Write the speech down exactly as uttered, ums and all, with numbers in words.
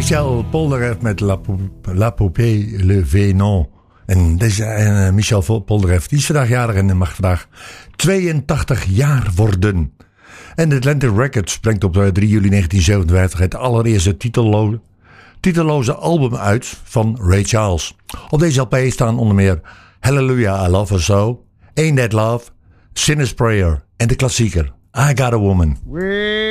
Michel Polnareff met La, Pou- La Poupée Le Venon. En deze uh, Michel Polnareff, die is vandaag jarig en mag vandaag tweeëntachtig jaar worden. En de Atlantic Records brengt op drie juli negentien zevenenvijftig het allereerste titelloze, titelloze album uit van Ray Charles. Op deze L P staan onder meer Hallelujah, I Love Her So, Ain't That Love, Sinner's Prayer en de klassieker I Got a Woman.